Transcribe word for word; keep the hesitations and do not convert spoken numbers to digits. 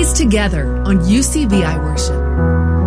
Praise together on U C V I Worship.